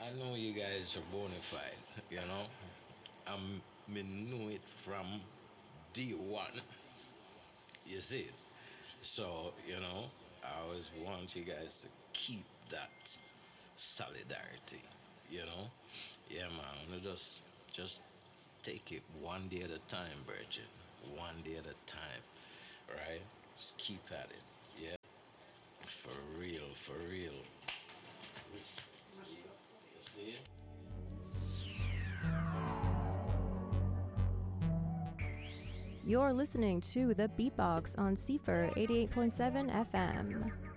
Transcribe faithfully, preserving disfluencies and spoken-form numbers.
I know you guys are bona fide, you know. I me know it from day one. You see it. So, you know, I always want you guys to keep that solidarity, you know. Yeah, man. You Just just take it one day at a time, Bridget. One day at a time. Right? Just keep at it. Yeah. For real, for real. You see it? You're listening to The Beatbox on Cipher eighty-eight point seven F M.